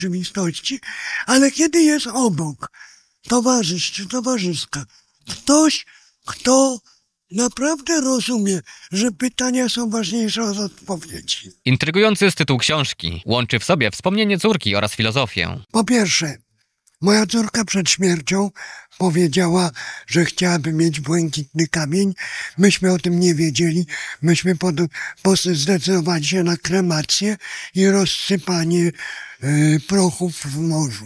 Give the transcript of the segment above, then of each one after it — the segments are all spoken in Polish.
rzeczywistości, ale kiedy jest obok towarzysz czy towarzyszka, ktoś, kto naprawdę rozumie, że pytania są ważniejsze od odpowiedzi. Intrygujący jest tytuł książki. Łączy w sobie wspomnienie córki oraz filozofię. Po pierwsze, moja córka przed śmiercią powiedziała, że chciałaby mieć błękitny kamień. Myśmy o tym nie wiedzieli. Myśmy zdecydowali się na kremację i rozsypanie prochów w morzu.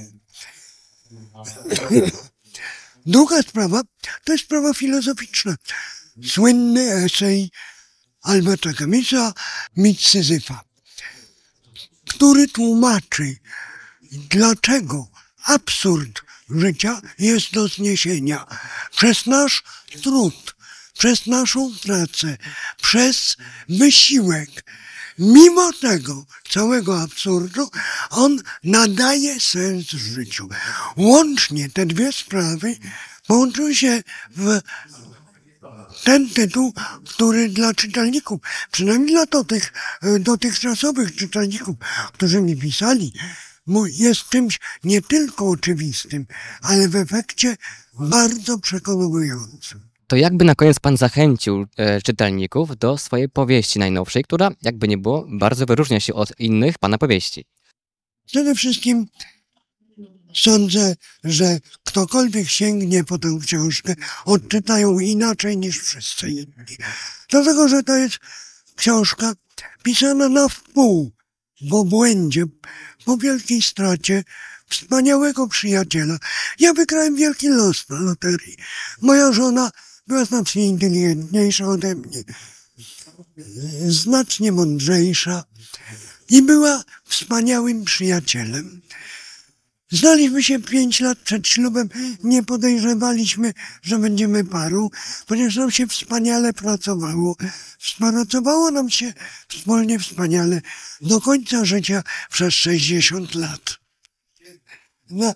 Druga sprawa to jest sprawa filozoficzna. Słynny esej Alberta Camusa Mit Syzyfa, który tłumaczy, dlaczego absurd życia jest do zniesienia przez nasz trud, przez naszą pracę, przez wysiłek. Mimo tego całego absurdu on nadaje sens życiu. Łącznie te dwie sprawy połączyły się w ten tytuł, który dla czytelników, przynajmniej dla tych dotychczasowych czytelników, którzy mi pisali, jest czymś nie tylko oczywistym, ale w efekcie bardzo przekonującym. To jakby na koniec pan zachęcił czytelników do swojej powieści najnowszej, która, jakby nie było, bardzo wyróżnia się od innych pana powieści. Przede wszystkim sądzę, że ktokolwiek sięgnie po tę książkę, odczytają inaczej niż wszyscy inni. Dlatego, że to jest książka pisana na wpół, w obłędzie, po wielkiej stracie wspaniałego przyjaciela. Ja wygrałem wielki los na loterii. Moja żona była znacznie inteligentniejsza ode mnie, znacznie mądrzejsza i była wspaniałym przyjacielem. Znaliśmy się 5 lat przed ślubem, nie podejrzewaliśmy, że będziemy parą, ponieważ nam się wspaniale pracowało. Pracowało nam się wspólnie wspaniale do końca życia przez 60 lat. No.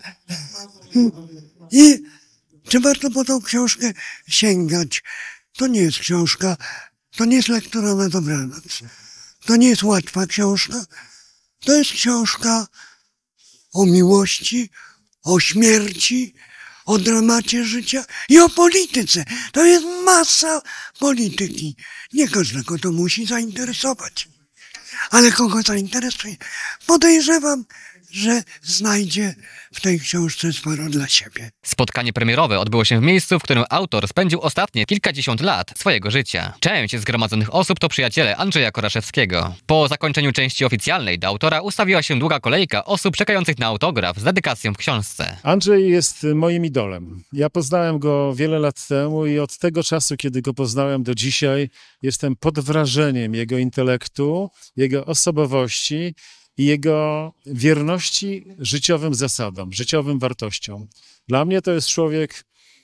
I czy warto po tą książkę sięgać? To nie jest książka, to nie jest lektura na dobranoc. To nie jest łatwa książka. To jest książka o miłości, o śmierci, o dramacie życia i o polityce. To jest masa polityki. Nie każdego to musi zainteresować. Ale kogo zainteresuje? Podejrzewam, że znajdzie w tej książce sporo dla siebie. Spotkanie premierowe odbyło się w miejscu, w którym autor spędził ostatnie kilkadziesiąt lat swojego życia. Część zgromadzonych osób to przyjaciele Andrzeja Koraszewskiego. Po zakończeniu części oficjalnej do autora ustawiła się długa kolejka osób czekających na autograf z dedykacją w książce. Andrzej jest moim idolem. Ja poznałem go wiele lat temu i od tego czasu, kiedy go poznałem do dzisiaj, jestem pod wrażeniem jego intelektu, jego osobowości i jego wierności życiowym zasadom, życiowym wartościom. Dla mnie to jest człowiek,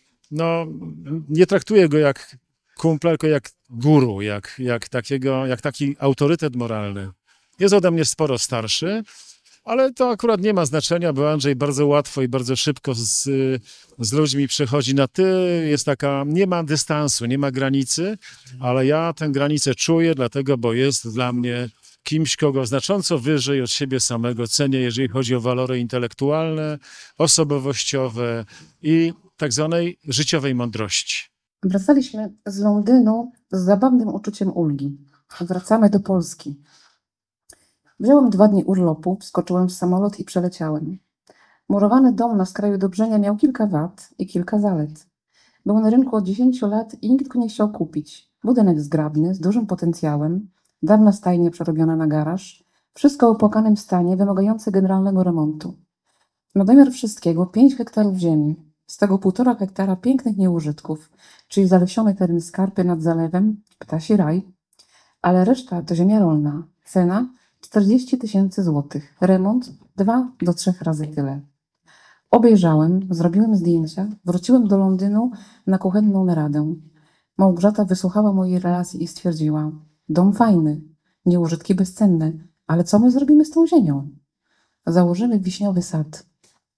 nie traktuję go jak kumpla, tylko jak guru, jak taki autorytet moralny. Jest ode mnie sporo starszy, ale to akurat nie ma znaczenia, bo Andrzej bardzo łatwo i bardzo szybko z ludźmi przechodzi na ty, nie ma dystansu, nie ma granicy, ale ja tę granicę czuję, bo jest dla mnie kimś, kogo znacząco wyżej od siebie samego cenię, jeżeli chodzi o walory intelektualne, osobowościowe i tak zwanej życiowej mądrości. Wracaliśmy z Londynu z zabawnym uczuciem ulgi. Wracamy do Polski. Wziąłem 2 dni urlopu, wskoczyłem w samolot i przeleciałem. Murowany dom na skraju Dobrzenia miał kilka wad i kilka zalet. Był na rynku od 10 lat i nikt go nie chciał kupić. Budynek zgrabny, z dużym potencjałem, dawna stajnia przerobiona na garaż, wszystko w opłakanym stanie, wymagające generalnego remontu. Na domiar wszystkiego 5 hektarów ziemi, z tego 1,5 hektara pięknych nieużytków, czyli zalesiony teren Skarpy nad zalewem, ptasi raj, ale reszta to ziemia rolna. Cena 40 000 złotych, remont 2 do 3 razy tyle. Obejrzałem, zrobiłem zdjęcia, wróciłem do Londynu na kuchenną naradę. Małgorzata wysłuchała mojej relacji i stwierdziła: dom fajny, nieużytki bezcenne, ale co my zrobimy z tą ziemią? Założymy wiśniowy sad.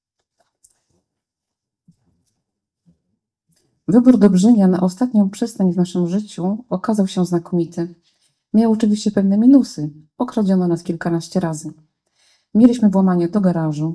Wybór Dobrzynia na ostatnią przystań w naszym życiu okazał się znakomity. Miał oczywiście pewne minusy. Okradziono nas kilkanaście razy. Mieliśmy włamanie do garażu.